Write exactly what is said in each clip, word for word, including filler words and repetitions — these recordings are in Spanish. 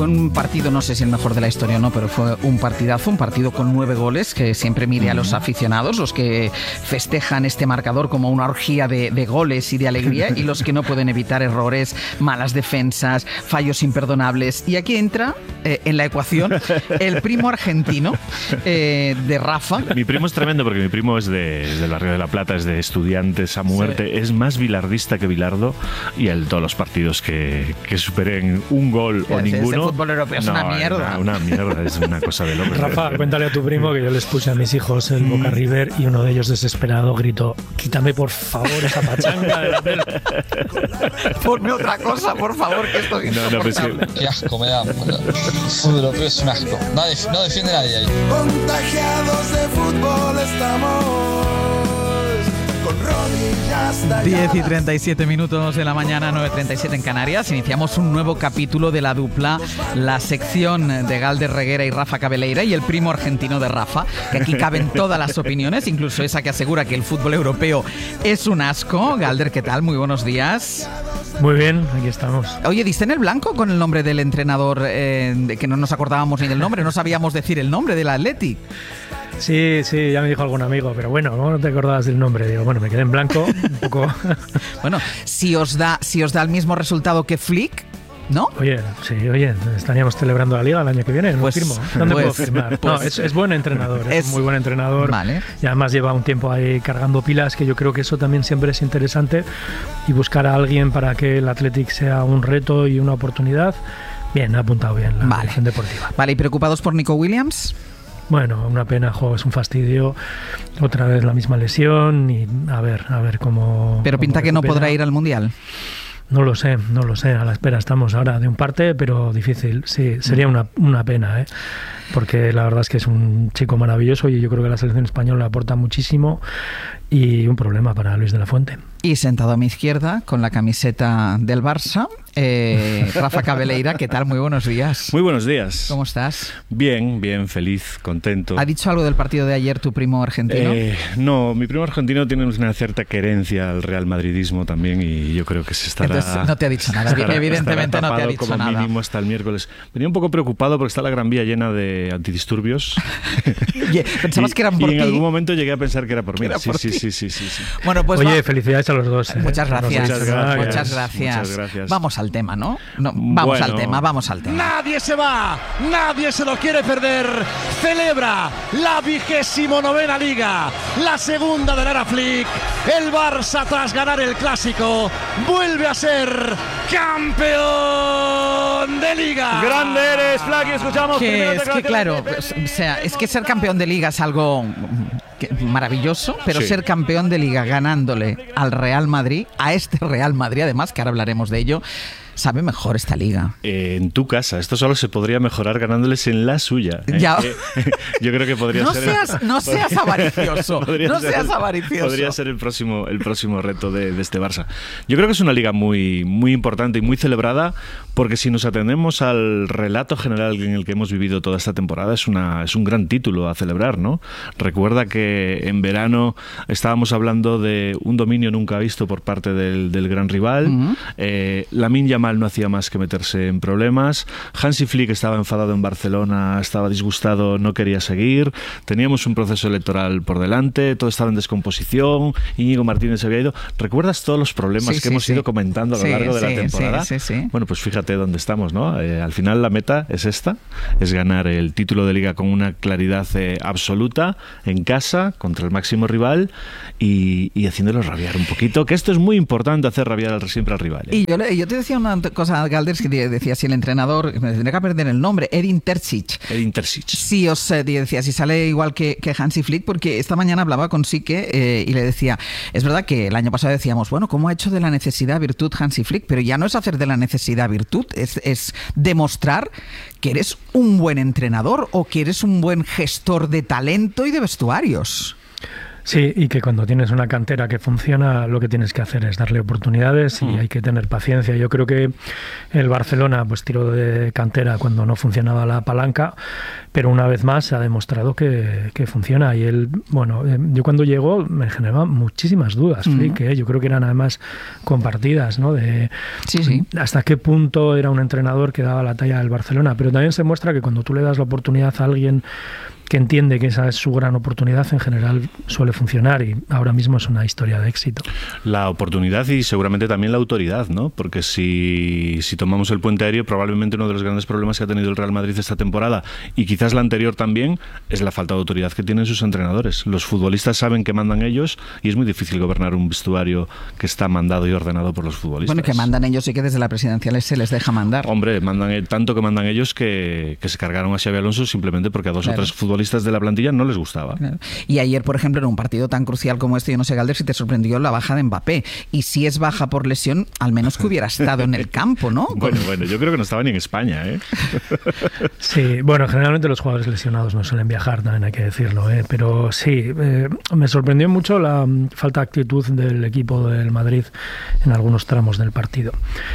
fue un partido, no sé si el mejor de la historia o no, pero fue un partidazo, un partido con nueve goles que siempre mide a los aficionados, los que festejan este marcador como una orgía de, de goles y de alegría, y los que no pueden evitar errores, malas defensas, fallos imperdonables. Y aquí entra eh, en la ecuación el primo argentino eh, de Rafa. Mi primo es tremendo porque mi primo es, de, es del barrio de La Plata, es de Estudiantes a muerte, sí. Es más bilardista que Bilardo, y en todos los partidos que, que superen un gol o ese, ninguno. Ese fútbol europeo es no, una mierda. Una, una mierda, es una cosa de loco. Rafa, cuéntale a tu primo que yo les puse a mis hijos el Boca River y uno de ellos desesperado gritó: quítame por favor esa pachanga de la tele. Ponme otra cosa, por favor, que esto es no, no, pues que... Qué asco me da. El fútbol europeo es un asco. Nadie, no defiende a nadie ahí. Contagiados de fútbol estamos. diez y treinta y siete minutos de la mañana, nueve y treinta y siete en Canarias. Iniciamos un nuevo capítulo de la dupla, la sección de Galder Reguera y Rafa Cabeleira, y el primo argentino de Rafa, que aquí caben todas las opiniones, incluso esa que asegura que el fútbol europeo es un asco. Galder, ¿qué tal? Muy buenos días. Muy bien, aquí estamos. Oye, ¿diste en el blanco con el nombre del entrenador, eh, de que no nos acordábamos ni del nombre? No sabíamos decir el nombre del Athletic. Sí, sí, ya me dijo algún amigo, pero bueno, ¿cómo no te acordabas del nombre? Digo, bueno, me quedé en blanco un poco. Bueno, si os da, si os da el mismo resultado que Flick, ¿no? Oye, sí, oye, estaríamos celebrando la Liga el año que viene, ¿no? Pues, firmo. ¿Dónde pues, puedo firmar? Pues, no, es, es buen entrenador, es, es un muy buen entrenador. Vale. Y además lleva un tiempo ahí cargando pilas, que yo creo que eso también siempre es interesante, y buscar a alguien para que el Athletic sea un reto y una oportunidad. Bien, ha apuntado bien la vale. dirección deportiva. Vale, ¿y preocupados por Nico Williams? Bueno, una pena, jo, es un fastidio. Otra vez la misma lesión y a ver, a ver cómo... Pero pinta cómo que no podrá ir al Mundial. No lo sé, no lo sé. A la espera estamos ahora de un parte, pero difícil. Sí, sería una, una pena, ¿eh? Porque la verdad es que es un chico maravilloso y yo creo que la selección española le aporta muchísimo, y un problema para Luis de la Fuente. Y sentado a mi izquierda, con la camiseta del Barça, eh, Rafa Cabeleira, ¿qué tal? Muy buenos días. Muy buenos días. ¿Cómo estás? Bien, bien, feliz, contento. ¿Ha dicho algo del partido de ayer tu primo argentino? Eh, no, mi primo argentino tiene una cierta querencia al real madridismo también, y yo creo que se estará... Entonces no te ha dicho nada, estará, evidentemente estará no te ha dicho como nada. Mínimo hasta el miércoles. Venía un poco preocupado porque está la Gran Vía llena de antidisturbios. ¿Pensabas y, que eran por y ti? en algún momento llegué a pensar que era por mí. Era Sí, por sí, ti. sí, sí, sí, sí. Bueno, pues Oye, va... felicidades a los dos. ¿eh? Muchas gracias. Muchas gracias. Muchas gracias. Muchas gracias. Vamos al tema, ¿no? no vamos bueno. al tema, vamos al tema. Nadie se va, nadie se lo quiere perder. Celebra la vigésimo novena Liga, la segunda de la era Flick. El Barça, tras ganar el Clásico, vuelve a ser campeón de Liga. Grande eres, Flaky, escuchamos. Que es que claro, o sea, es que ser campeón de Liga es algo que, maravilloso, pero sí. Ser campeón de Liga ganándole al Real Madrid, a este Real Madrid además, que ahora hablaremos de ello, sabe mejor esta liga. Eh, en tu casa, esto solo se podría mejorar ganándoles en la suya. ¿eh? Ya. Eh, yo creo que podría no ser... Seas, no seas avaricioso, no ser, seas avaricioso. Podría ser el próximo, el próximo reto de, de este Barça. Yo creo que es una liga muy, muy importante y muy celebrada, porque si nos atendemos al relato general en el que hemos vivido toda esta temporada, es, una, es un gran título a celebrar, ¿no? Recuerda que en verano estábamos hablando de un dominio nunca visto por parte del, del gran rival. Uh-huh. eh, Lamine Yamal no hacía más que meterse en problemas. Hansi Flick estaba enfadado en Barcelona, estaba disgustado, no quería seguir. Teníamos un proceso electoral por delante, todo estaba en descomposición. Íñigo Martínez se había ido. ¿Recuerdas todos los problemas sí, que sí, hemos sí. ido comentando a lo sí, largo de sí, la temporada? Sí, sí, sí. Bueno, pues fíjate dónde estamos, ¿no? Eh, al final la meta es esta, es ganar el título de Liga con una claridad eh, absoluta en casa, contra el máximo rival, y, y haciéndolo rabiar un poquito, que esto es muy importante, hacer rabiar al, siempre al rival. ¿eh? Y yo, le, yo te decía una cosa, Galders, que decía si el entrenador, me tendría que perder el nombre, Edin Terzic. Edin Terzic. Sí, os eh, decía, si sale igual que, que Hansi Flick, porque esta mañana hablaba con Sique eh, y le decía, es verdad que el año pasado decíamos, bueno, ¿cómo ha hecho de la necesidad virtud Hansi Flick? Pero ya no es hacer de la necesidad virtud, es, es demostrar que eres un buen entrenador o que eres un buen gestor de talento y de vestuarios. Sí, y que cuando tienes una cantera que funciona, lo que tienes que hacer es darle oportunidades y mm. hay que tener paciencia. Yo creo que el Barcelona pues tiró de cantera cuando no funcionaba la palanca, pero una vez más se ha demostrado que, que funciona. Y él, bueno, yo cuando llegó me generaba muchísimas dudas, mm. Flick, ¿eh? Yo creo que eran además compartidas, ¿no? De sí, sí. hasta qué punto era un entrenador que daba la talla del Barcelona, pero también se muestra que cuando tú le das la oportunidad a alguien que entiende que esa es su gran oportunidad, en general suele funcionar, y ahora mismo es una historia de éxito. La oportunidad y seguramente también la autoridad, ¿no? Porque si, si tomamos el puente aéreo, probablemente uno de los grandes problemas que ha tenido el Real Madrid esta temporada, y quizás la anterior también, es la falta de autoridad que tienen sus entrenadores. Los futbolistas saben que mandan ellos y es muy difícil gobernar un vestuario que está mandado y ordenado por los futbolistas. Bueno, que mandan ellos y que desde la presidencial se les deja mandar. Hombre, mandan tanto que mandan ellos que, que se cargaron a Xabi Alonso simplemente porque a dos claro. o tres futbolistas de la plantilla no les gustaba. Claro. Y ayer, por ejemplo, en un partido tan crucial como este, yo no sé, Galder, si te sorprendió la baja de Mbappé. Y si es baja por lesión, al menos que hubiera estado en el campo, ¿no? Bueno, bueno, yo creo que no estaba ni en España, ¿eh? Sí, bueno, generalmente los jugadores lesionados no suelen viajar, también hay que decirlo, ¿eh? Pero sí, eh, me sorprendió mucho la falta de actitud del equipo del Madrid en algunos tramos del partido.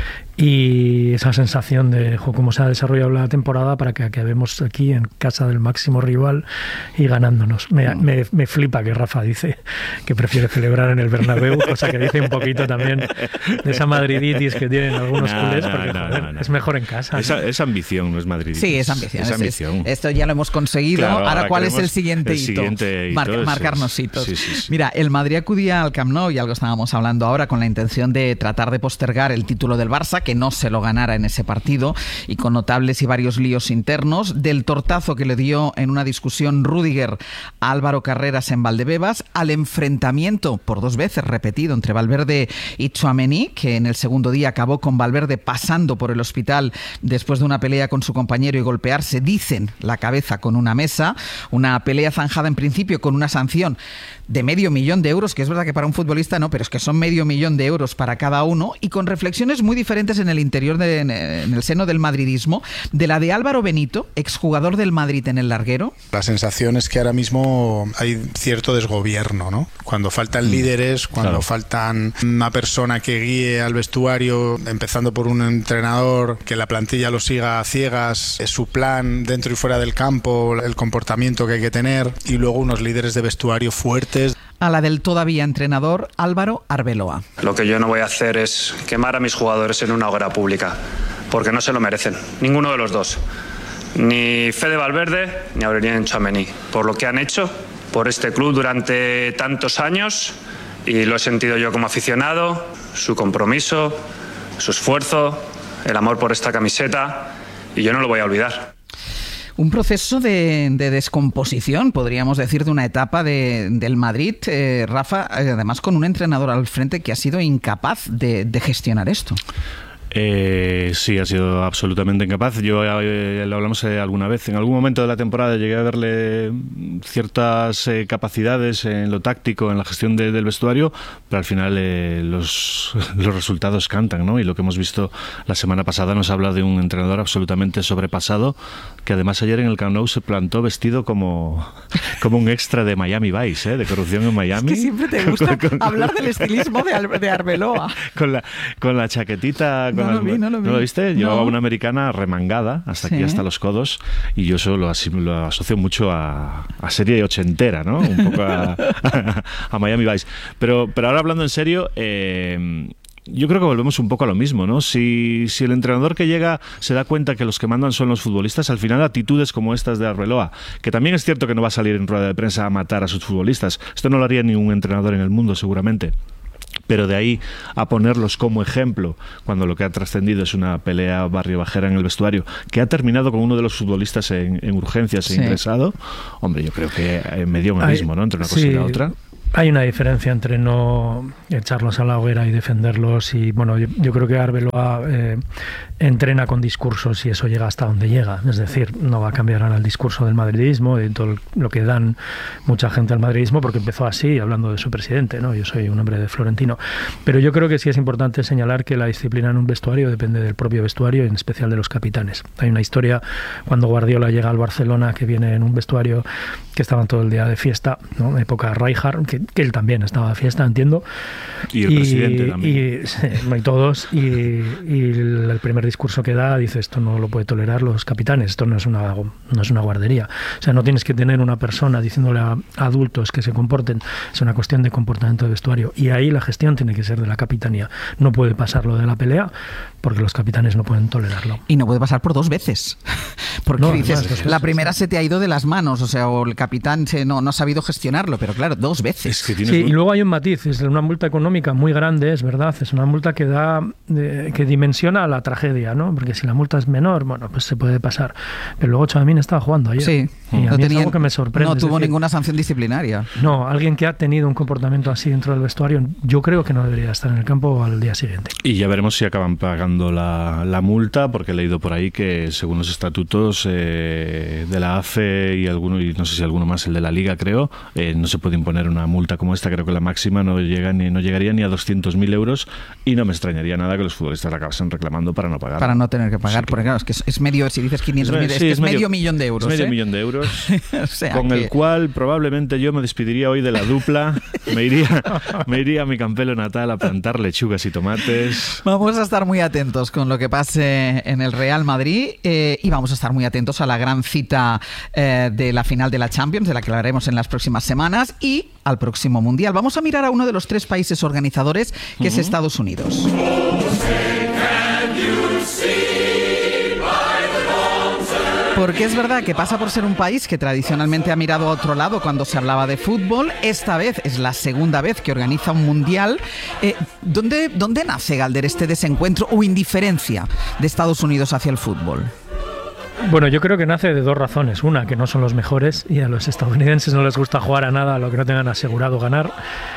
Y esa sensación de jo, cómo se ha desarrollado la temporada para que acabemos aquí en casa del máximo rival y ganándonos. Me, mm. me, me flipa que Rafa dice que prefiere celebrar en el Bernabéu, cosa que dice un poquito también de esa madriditis que tienen algunos no, culés, porque no, joder, no, no. es mejor en casa. Esa, ¿no? Es ambición, no es madriditis. Sí, es ambición. Es, es ambición. Es, esto ya lo hemos conseguido. Claro, ahora, ahora ¿cuál es el siguiente el hito? Siguiente Mar- hito marcarnos es, hitos. Sí, sí, sí. Mira, el Madrid acudía al Camp Nou, y algo estábamos hablando ahora, con la intención de tratar de postergar el título del Barça, que no se lo ganara en ese partido, y con notables y varios líos internos, del tortazo que le dio en una discusión Rüdiger a Álvaro Carreras en Valdebebas, al enfrentamiento por dos veces repetido entre Valverde y Tchouaméni, que en el segundo día acabó con Valverde pasando por el hospital después de una pelea con su compañero y golpearse, dicen, la cabeza con una mesa, una pelea zanjada en principio con una sanción de medio millón de euros, que es verdad que para un futbolista no, pero es que son medio millón de euros para cada uno, y con reflexiones muy diferentes en el interior, de, en el seno del madridismo, de la de Álvaro Benito, exjugador del Madrid en el larguero. La sensación es que ahora mismo hay cierto desgobierno, ¿no? Cuando faltan mm. líderes, cuando claro. faltan una persona que guíe al vestuario, empezando por un entrenador, que la plantilla lo siga a ciegas, es su plan dentro y fuera del campo, el comportamiento que hay que tener, y luego unos líderes de vestuario fuertes. A la del todavía entrenador Álvaro Arbeloa. Lo que yo no voy a hacer es quemar a mis jugadores en una hoguera pública, porque no se lo merecen, ninguno de los dos. Ni Fede Valverde ni Aurélien Tchouaméni, por lo que han hecho por este club durante tantos años, y lo he sentido yo como aficionado, su compromiso, su esfuerzo, el amor por esta camiseta, y yo no lo voy a olvidar. Un proceso de, de descomposición, podríamos decir, de una etapa de, del Madrid, eh, Rafa, además con un entrenador al frente que ha sido incapaz de, de gestionar esto. Eh, sí, ha sido absolutamente incapaz. Yo eh, lo hablamos eh, alguna vez. En algún momento de la temporada llegué a verle ciertas eh, capacidades en lo táctico, en la gestión de, del vestuario, pero al final eh, los, los resultados cantan, ¿no? Y lo que hemos visto la semana pasada nos habla de un entrenador absolutamente sobrepasado, que además ayer en el Camp Nou se plantó vestido como, como un extra de Miami Vice, ¿eh? De Corrupción en Miami. Es que siempre te gusta con, con, hablar del estilismo de, Ar- de Arbeloa. Con la, con la chaquetita... No lo, vi, no, lo vi. ¿No lo viste? Llevaba no. una americana remangada hasta sí. aquí, hasta los codos, y yo eso lo, así, lo asocio mucho a, a serie ochentera, ¿no? Un poco a, a, a Miami Vice. Pero, pero ahora hablando en serio, eh, yo creo que volvemos un poco a lo mismo, ¿no? Si, si el entrenador que llega se da cuenta que los que mandan son los futbolistas, al final actitudes como estas de Arbeloa, que también es cierto que no va a salir en rueda de prensa a matar a sus futbolistas, esto no lo haría ningún entrenador en el mundo seguramente, pero de ahí a ponerlos como ejemplo, cuando lo que ha trascendido es una pelea barrio bajera en el vestuario, que ha terminado con uno de los futbolistas en, en urgencias sí. e ingresado, hombre, yo creo que me dio un abismo, ¿no? Entre una cosa sí. y la otra. Hay una diferencia entre no echarlos a la hoguera y defenderlos, y bueno, yo, yo creo que Arbeloa eh, entrena con discursos y eso llega hasta donde llega, es decir, no va a cambiar ahora el discurso del madridismo, de todo lo que dan mucha gente al madridismo, porque empezó así, hablando de su presidente, ¿no? Yo soy un hombre de Florentino, pero yo creo que sí es importante señalar que la disciplina en un vestuario depende del propio vestuario y en especial de los capitanes. Hay una historia cuando Guardiola llega al Barcelona, que viene en un vestuario que estaban todo el día de fiesta, ¿no? Época Rijkaard, que que, que él también estaba de fiesta, entiendo. Y el y, presidente también. Y, sí, y todos. Y, y el, el primer discurso que da dice, esto no lo puede tolerar los capitanes, esto no es una, no es una guardería. O sea, no tienes que tener una persona diciéndole a adultos que se comporten, es una cuestión de comportamiento de vestuario. Y ahí la gestión tiene que ser de la capitanía. No puede pasar lo de la pelea, porque los capitanes no pueden tolerarlo. Y no puede pasar por dos veces. Porque no, dices, además, la primera se te ha ido de las manos, o sea, o el capitán se, no, no ha sabido gestionarlo, pero claro, dos veces. Es que sí, y luego hay un matiz, es una multa económica muy grande, es verdad, es una multa que da, eh, que dimensiona la tragedia, ¿no? Porque si la multa es menor, bueno, pues se puede pasar. Pero luego Tchouaméni estaba jugando ayer. Sí. Y a no mí tenía, es algo que me sorprende. No tuvo decir, ninguna sanción disciplinaria. No, alguien que ha tenido un comportamiento así dentro del vestuario, yo creo que no debería estar en el campo al día siguiente. Y ya veremos si acaban pagando la, la multa, porque he leído por ahí que según los estatutos eh, de la A F E y alguno, y no sé si alguno más, el de la Liga creo, eh, no se puede imponer una multa como esta. Creo que la máxima no llega ni no llegaría ni a doscientos mil euros, y no me extrañaría nada que los futbolistas la acabasen reclamando para no pagar. Para no tener que pagar, sí, porque claro, es que es, es medio, si dices quinientos mil, es, sí, es, es medio, medio millón de euros. Es medio ¿eh? millón de euros, o sea con que... el cual probablemente yo me despediría hoy de la dupla, me iría, me iría a mi campelo natal a plantar lechugas y tomates. Vamos a estar muy atentos con lo que pase en el Real Madrid eh, y vamos a estar muy atentos a la gran cita eh, de la final de la Champions, de la que hablaremos en las próximas semanas, y al próximo Mundial. Vamos a mirar a uno de los tres países organizadores, que uh-huh. es Estados Unidos. Porque es verdad que pasa por ser un país que tradicionalmente ha mirado a otro lado cuando se hablaba de fútbol. Esta vez es la segunda vez que organiza un mundial. Eh, ¿dónde, ¿Dónde nace, Galder, este desencuentro o indiferencia de Estados Unidos hacia el fútbol? Bueno, yo creo que nace de dos razones. Una, que no son los mejores y a los estadounidenses no les gusta jugar a nada a lo que no tengan asegurado ganar.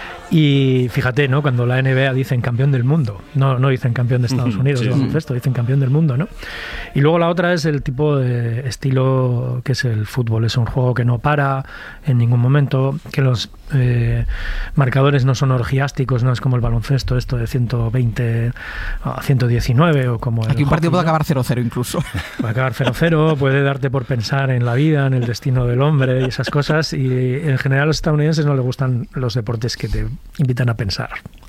Y fíjate, ¿no? Cuando la N B A dicen campeón del mundo, no, no dicen campeón de Estados Unidos, sí, de baloncesto, dicen campeón del mundo, ¿no? Y luego la otra es el tipo de estilo que es el fútbol. Es un juego que no para en ningún momento, que los eh, marcadores no son orgiásticos, no es como el baloncesto, esto de ciento veinte a ciento diecinueve o como el Aquí un partido hockey, puede acabar cero cero incluso. Puede acabar cero cero, puede darte por pensar en la vida, en el destino del hombre y esas cosas, y en general a los estadounidenses no les gustan los deportes que te invitan a pensar.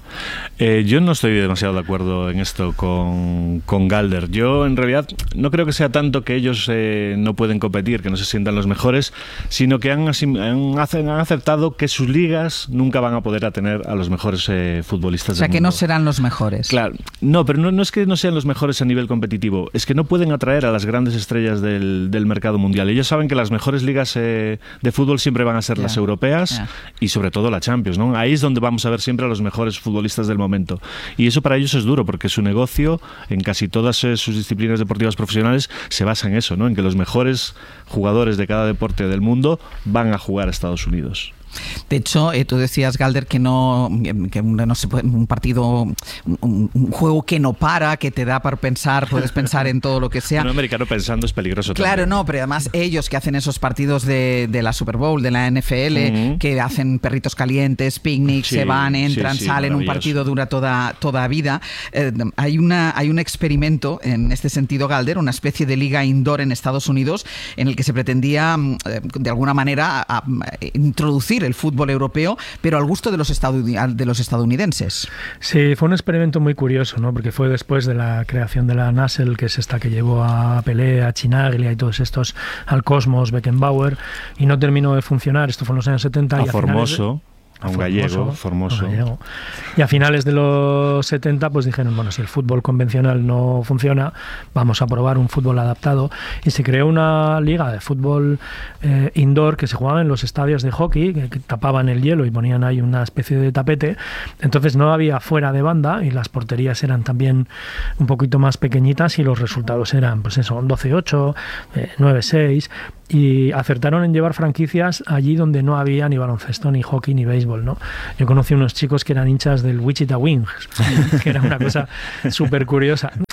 Eh, yo no estoy demasiado de acuerdo en esto con, con Galder. Yo en realidad no creo que sea tanto que ellos eh, no pueden competir, que no se sientan los mejores, sino que han, han, han aceptado que sus ligas nunca van a poder tener a los mejores eh, futbolistas del mundo. O sea, que no serán los mejores. Claro, no, pero no, no es que no sean los mejores a nivel competitivo, es que no pueden atraer a las grandes estrellas del, del mercado mundial. Ellos saben que las mejores ligas eh, de fútbol siempre van a ser yeah. las europeas yeah. y sobre todo la Champions, ¿no? Ahí es donde vamos a ver siempre a los mejores futbolistas del momento. Y eso para ellos es duro, porque su negocio en casi todas eh, sus disciplinas deportivas profesionales se basa en eso, ¿no? En que los mejores jugadores de cada deporte del mundo van a jugar a Estados Unidos. De hecho, eh, tú decías, Galder, que no, que no se puede, un partido, un, un juego que no para, que te da para pensar, puedes pensar en todo lo que sea. Un americano pensando es peligroso. Claro, también. No, pero además ellos que hacen esos partidos de, de la Super Bowl, de la N F L, uh-huh. que hacen perritos calientes, picnics, sí, se van, entran, sí, sí, salen, un partido dura toda, toda vida. Eh, hay, una, hay un experimento en este sentido, Galder, una especie de liga indoor en Estados Unidos en el que se pretendía, eh, de alguna manera, a, a introducir el fútbol europeo, pero al gusto de los, estadoun- de los estadounidenses. Sí, fue un experimento muy curioso, ¿no? Porque fue después de la creación de la N A S L, que es esta que llevó a Pelé, a Chinaglia y todos estos, al Cosmos, Beckenbauer, y no terminó de funcionar. Esto fue en los años setenta. A y a Formoso. De... A un gallego, Formoso. Gallego. Y a finales de los setenta pues dijeron, bueno, si el fútbol convencional no funciona, vamos a probar un fútbol adaptado. Y se creó una liga de fútbol eh, indoor que se jugaba en los estadios de hockey, que, que tapaban el hielo y ponían ahí una especie de tapete. Entonces no había fuera de banda y las porterías eran también un poquito más pequeñitas y los resultados eran, pues eso, doce ocho, eh, nueve seis... y acertaron en llevar franquicias allí donde no había ni baloncesto, ni hockey, ni béisbol, ¿no? Yo conocí unos chicos que eran hinchas del Wichita Wings, que era una cosa súper curiosa.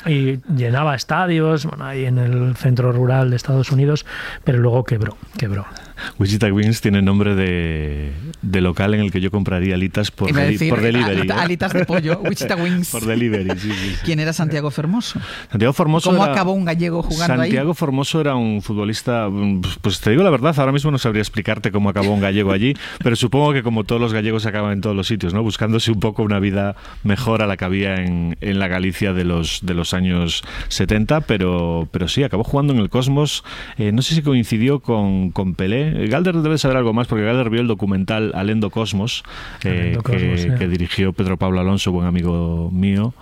y llenaba estadios, bueno, ahí en el centro rural de Estados Unidos, pero luego quebró, quebró. Wichita Wings tiene nombre de, de local en el que yo compraría alitas por, deli decir, por delivery. A, alitas de pollo, Wichita Wings. Por delivery, sí, sí, sí. ¿Quién era Santiago Formoso? Santiago Formoso ¿Cómo era, acabó un gallego jugando Santiago ahí? Santiago Formoso era un futbolista, pues te digo la verdad, ahora mismo no sabría explicarte cómo acabó un gallego allí, pero supongo que como todos los gallegos acaban en todos los sitios, ¿no? Buscándose un poco una vida mejor a la que había en, en la Galicia de los, de los años setenta, pero, pero sí, acabó jugando en el Cosmos. Eh, no sé si coincidió con, con Pelé. Galder debe saber algo más porque Galder vio el documental Alendo Cosmos, eh, Alendo Cosmos, que, sí. que dirigió Pedro Pablo Alonso, buen amigo mío.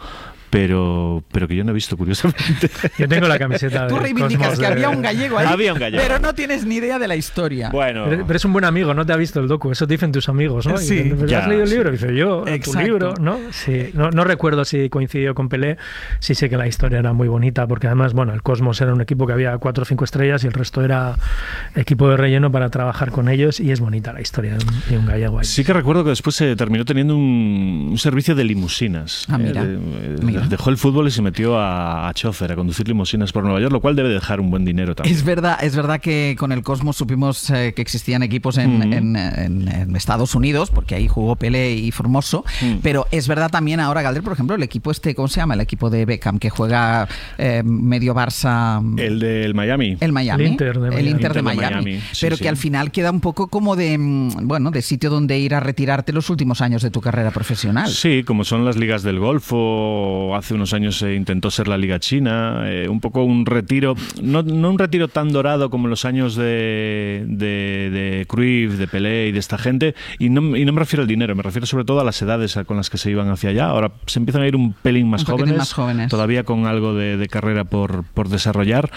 Pero, pero que yo no he visto, curiosamente. Yo tengo la camiseta de Tú reivindicas Cosmos que de... había un gallego ahí, Había un gallego. pero no tienes ni idea de la historia. Bueno. Pero, pero es un buen amigo, no te ha visto el docu, eso te dicen tus amigos, ¿no? Sí. Y dicen, ¿pero Ya, has leído el sí. libro? Y dice, yo, Exacto. tu libro, ¿no? Sí, no, no recuerdo si coincidió con Pelé, sí sé que la historia era muy bonita, porque además, bueno, el Cosmos era un equipo que había cuatro o cinco estrellas y el resto era equipo de relleno para trabajar con ellos, y es bonita la historia de un, de un gallego ahí. Sí que recuerdo que después se terminó teniendo un, un servicio de limusinas. Ah, mira. Eh, de- Mira. Dejó el fútbol y se metió a, a chofer, a conducir limusinas por Nueva York, lo cual debe dejar un buen dinero también. Es verdad, es verdad que con el Cosmos supimos eh, que existían equipos en, Mm. en- en- en Estados Unidos, porque ahí jugó Pelé y Formoso, Mm. pero es verdad también ahora, Galder, por ejemplo, el equipo este, ¿cómo se llama? El equipo de Beckham, que juega eh, medio Barça... El del Miami. El Miami, El Inter de el Miami. Inter de Inter de Miami, Miami, sí, pero sí. que al final queda un poco como de, mm, bueno, de sitio donde ir a retirarte los últimos años de tu carrera profesional. Sí, como son las ligas del Golfo, hace unos años se intentó ser la Liga China, eh, un poco un retiro, no, no un retiro tan dorado como en los años de, de, de Cruyff, de Pelé y de esta gente, y no, y no me refiero al dinero, me refiero sobre todo a las edades con las que se iban hacia allá. Ahora se empiezan a ir un pelín más, Un poquitín jóvenes, más jóvenes. todavía con algo de, de carrera por, por desarrollar.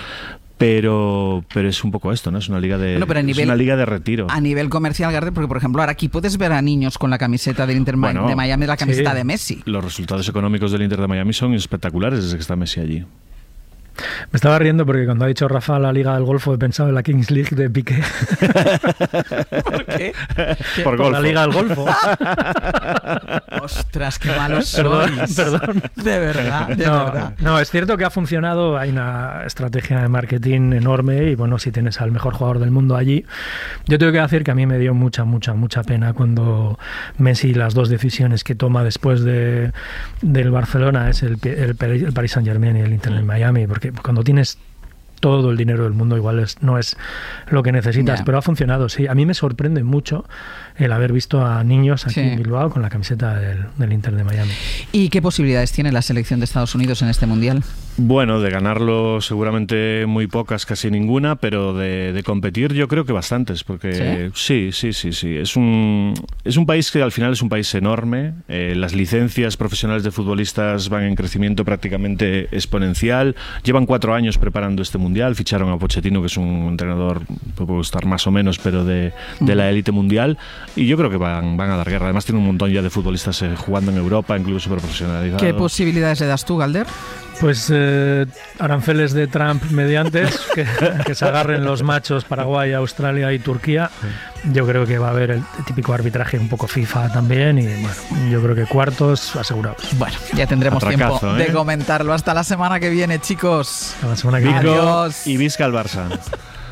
Pero, pero es un poco esto, ¿no? Es una liga de, Bueno, pero a es nivel- una liga de retiro. A nivel comercial, Garde, porque por ejemplo ahora aquí puedes ver a niños con la camiseta del Inter Bueno, de Miami, la camiseta sí. de Messi. Los resultados económicos del Inter de Miami son espectaculares desde que está Messi allí. Me estaba riendo porque cuando ha dicho Rafa la Liga del Golfo he pensado en la Kings League de Piqué. ¿Por qué? Por Por golfo. la Liga del Golfo. Ostras, qué malos Perdón, sois. perdón. De verdad, de No, verdad. no, es cierto que ha funcionado, hay una estrategia de marketing enorme y bueno, si tienes al mejor jugador del mundo allí, yo tengo que decir que a mí me dio mucha, mucha, mucha pena cuando Messi, las dos decisiones que toma después de del Barcelona es el, el, el Paris Saint-Germain y el Inter de Miami, porque cuando tienes todo el dinero del mundo igual es, no es lo que necesitas, Ya. pero ha funcionado, sí. A mí me sorprende mucho el haber visto a niños aquí Sí. en Bilbao con la camiseta del, del Inter de Miami. ¿Y qué posibilidades tiene la selección de Estados Unidos en este mundial? Bueno, de ganarlo seguramente muy pocas, casi ninguna, pero de, de competir yo creo que bastantes, porque sí, sí, sí, sí. Es un, es un país que al final es un país enorme, eh, las licencias profesionales de futbolistas van en crecimiento prácticamente exponencial, llevan cuatro años preparando este mundial, ficharon a Pochettino, que es un entrenador, puede gustar más o menos, pero de, de la élite mundial, y yo creo que van, van a dar guerra. Además tiene un montón ya de futbolistas eh, jugando en Europa, incluso super profesionalizados. ¿Qué posibilidades le das tú, Galder? Pues eh, aranceles de Trump mediantes, que, que se agarren los machos Paraguay, Australia y Turquía. Yo creo que va a haber el típico arbitraje un poco FIFA también y bueno, yo creo que cuartos asegurados. Bueno, ya tendremos Atracazo, tiempo ¿eh? de comentarlo. Hasta la semana que viene, chicos. Hasta la semana que viene. Vico Adiós. y Vizca al Barça.